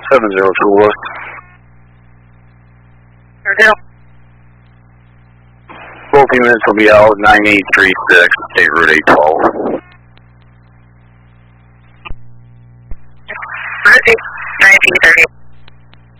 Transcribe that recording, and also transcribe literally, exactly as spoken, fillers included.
seven zero two West. Zero. Both units will be out nine eight three six, State Route eight twelve. nineteen thirty.